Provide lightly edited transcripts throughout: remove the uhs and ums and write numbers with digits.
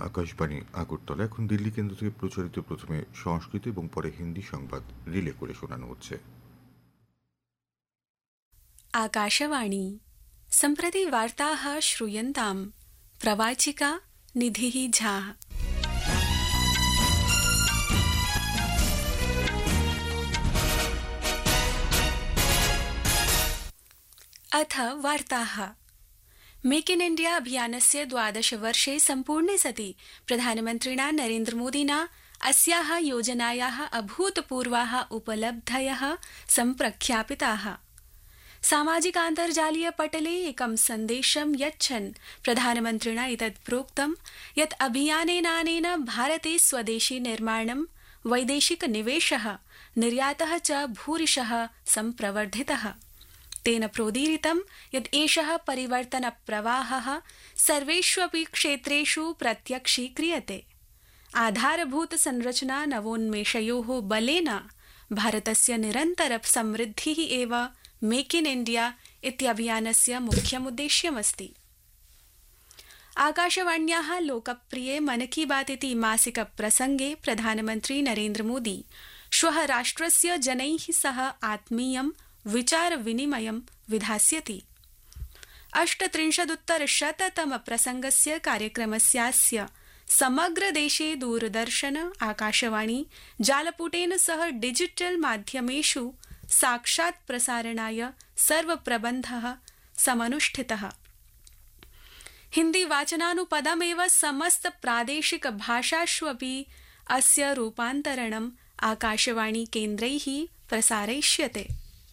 আকাশবাণী আগরতলা। এখন দিল্লি কেন্দ্র থেকে প্রচারিত প্রথমে সংস্কৃত এবং পরে হিন্দি সংবাদ রিলে করে শোনানো হচ্ছে। आकाशवाणी सम्प्रति वार्ताः श्रूयन्ताम्। प्रवाचिका निधिः झा। अथ वार्ताः। मेक इन इंडिया अभियानस्य 12 वर्षे सम्पूर्णे सति प्रधानमन्त्रिणा नरेन्द्रमोदिना अस्याः योजनायाः अभूतपूर्वाः उपलब्धयः सम्प्रख्यापिताः। सामाजिकान्तर्जालीय पटले एकं सन्देशं यच्छन् प्रधानमन्त्रिणा एतत् प्रोक्तं यत् अभियानेनानेन भारते स्वदेशी निर्माणं, वैदेशिक निवेशः, निर्यातः च भूरिशः सम्प्रवर्धितः। तेन प्रोदीरितं यत् एषः परिवर्तनप्रवाहः सर्वेष्वपि क्षेत्रेषु प्रत्यक्षीक्रियते। आधारभूत संरचना नवोन्मेषयोः बलेन भारतस्य निरन्तर समृद्धिः एव मेक इन इंडिया इत्यभियानस्य मुख्यमुद्देश्यमस्ति। आकाशवाण्याः लोकप्रिये मन की बात इति मासिक प्रसंगे प्रधानमन्त्री नरेन्द्रमोदी श्वः राष्ट्रस्य जनैः सह आत्मीयं विचार विनिमयं विधास्यति। 38-तम प्रसंगस्य कार्यक्रमस्यास्य समग्र देशे दूरदर्शन, आकाशवाणी, जालपुटेन सह डिजिटल माध्यमेषु साक्षात् प्रसारणाय सर्वप्रबन्धः समनुष्ठितः। हिन्दी वाचनानुपदमेव समस्त प्रादेशिक भाषाष्वपि अस्य रूपान्तरणम् आकाशवाणी केन्द्रैः प्रसारयिष्यते।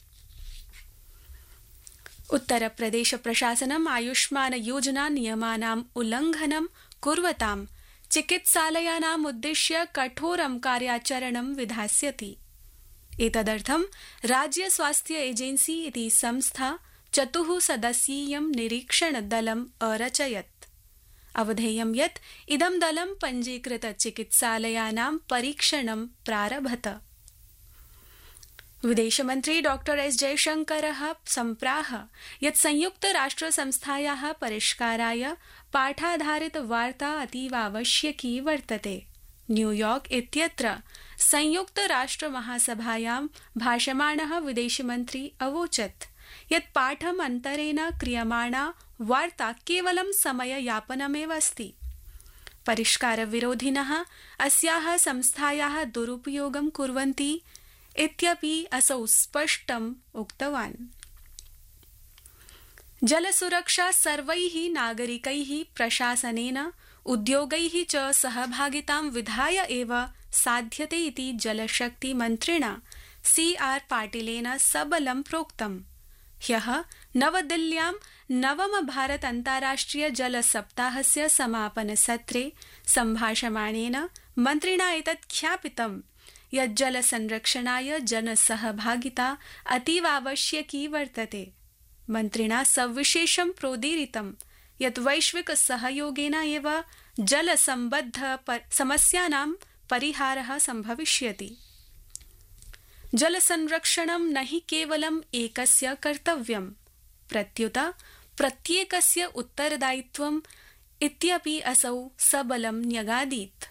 उत्तरप्रदेश प्रशासनम् आयुष्मान योजना नियमानाम् उल्लङ्घनं कुर्वतां चिकित्सालयानाम् उद्दिश्य कठोरं कार्याचरणं विधास्यति। एतदर्थं राज्य स्वास्थ्य एजेन्सी इति संस्था 4 सदस्यीयं निरीक्षण दलम् अरचयत्। अवधेयं यत् इदं दलं पञ्जीकृत चिकित्सालयानां परीक्षणं प्रारभत। विदेशमन्त्री डॉक्टर एस जयशंकरः सम्प्राह यत् संयुक्तराष्ट्रसंस्थायाः परिष्काराय पाठाधारित वार्ता अतीवावश्यकी वर्तते। न्यूयॉर्क इत्यत्र संयुक्तराष्ट्रमहासभायां भाषमाणः विदेशमन्त्री अवोचत् यत् पाठमन्तरेण क्रियमाणा वार्ता केवलं समययापनमेव अस्ति। परिष्कारविरोधिनः अस्याः संस्थायाः दुरुपयोगं कुर्वन्ति इत्यपि असौ स्पष्टम् उक्तवान्। जलसुरक्षा सर्वैः नागरिकैः, प्रशासनेन, उद्योगैः च सहभागितां विधाय एव साध्यते इति जलशक्ति मन्त्रिणा CR पाटिलेन सबलं प्रोक्तम्। ह्यः नवदिल्ल्यां 9 भारत अन्ताराष्ट्रिय जल सप्ताहस्य समापनसत्रे सम्भाषमाणेन मन्त्रिणा एतत् ख्यापितं यत् जलसंरक्षणाय जनसहभागिता अतीवावश्यकी वर्तते। मन्त्रिणा सविशेषं प्रोदीरितं यत् वैश्विक सहयोगेन एव जलसम्बद्ध समस्यानां परिहारः सम्भविष्यति। जलसंरक्षणं न हि केवलम् एकस्य कर्तव्यं, प्रत्युत प्रत्येकस्य उत्तरदायित्वम् इत्यपि असौ सबलं न्यगादीत्।